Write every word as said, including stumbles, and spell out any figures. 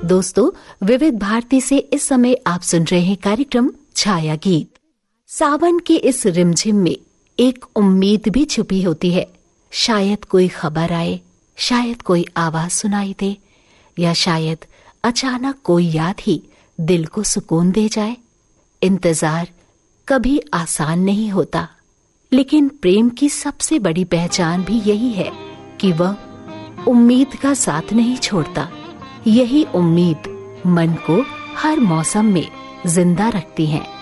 दोस्तों, विविध भारती से इस समय आप सुन रहे हैं कार्यक्रम छाया गीत। सावन की इस रिमझिम में एक उम्मीद भी छुपी होती है। शायद कोई खबर आए, शायद कोई आवाज सुनाई दे, या शायद अचानक कोई याद ही दिल को सुकून दे जाए। इंतजार कभी आसान नहीं होता, लेकिन प्रेम की सबसे बड़ी पहचान भी यही है कि वह उम्मीद का साथ नहीं छोड़ता। यही उम्मीद मन को हर मौसम में जिंदा रखती है।